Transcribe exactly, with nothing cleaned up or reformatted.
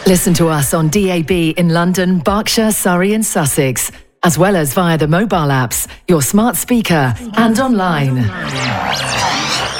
Listen to us on D A B in London, Berkshire, Surrey and Sussex, as well as via the mobile apps, your smart speaker and online.